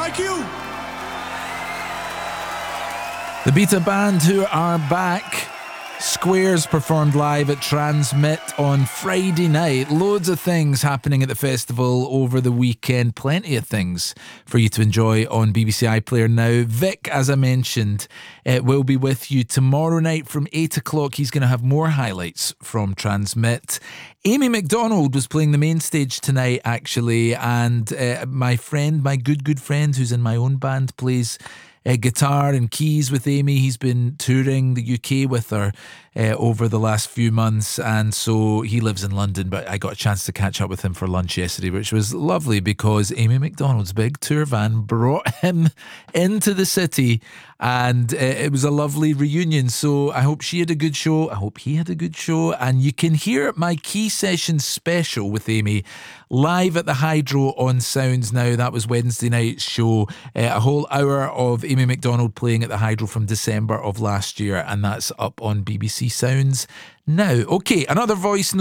like you. The Beta Band, who are back. Squares performed live at Transmit on Friday night. Loads of things happening at the festival over the weekend. Plenty of things for you to enjoy on BBC iPlayer now. Vic, as I mentioned, will be with you tomorrow night from 8 o'clock. He's going to have more highlights from Transmit. Amy McDonald was playing the main stage tonight, actually, and my good friend who's in my own band plays guitar and keys with Amy. He's been touring the UK with her over the last few months, and so he lives in London, but I got a chance to catch up with him for lunch yesterday, which was lovely because Amy McDonald's big tour van brought him into the city, and it was a lovely reunion. So I hope she had a good show, I hope he had a good show, and you can hear my Key Session special with Amy live at the Hydro on Sounds now. That was Wednesday night's show, a whole hour of Amy McDonald playing at the Hydro from December of last year, and that's up on BBC Sounds now. Okay, another voice